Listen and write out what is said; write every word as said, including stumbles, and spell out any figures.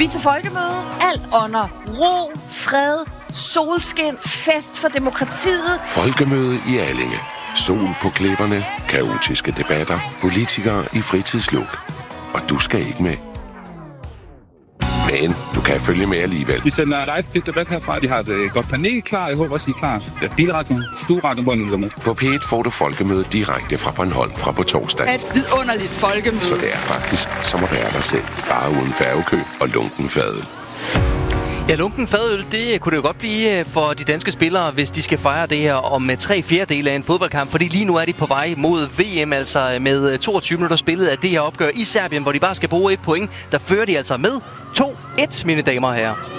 Vi er til folkemøde. Alt under ro, fred, solskin, fest for demokratiet. Folkemøde i Allinge. Sol på klipperne, kaotiske debatter, politikere i fritidsluk. Og du skal ikke med. Men du kan følge med alligevel. Vi sender live debat herfra. Vi har et godt panel klar. Jeg håber også, I er klar. Det er bilradioen, stueradioen, hvor I er med. På P et får du folkemøde direkte fra Bornholm fra på torsdag. Et vidunderligt folkemøde. Så det er faktisk som at være dig selv. Bare uden færgekø og lunken fadøl. Ja, lunken fadøl, det kunne det jo godt blive for de danske spillere, hvis de skal fejre det her om tre fjerdedele af en fodboldkamp. Fordi lige nu er de på vej mod V M, altså med toogtyve minutter spillet af det her opgør i Serbien, hvor de bare skal bruge et point. Der fører de altså med to et, mine damer og herrer.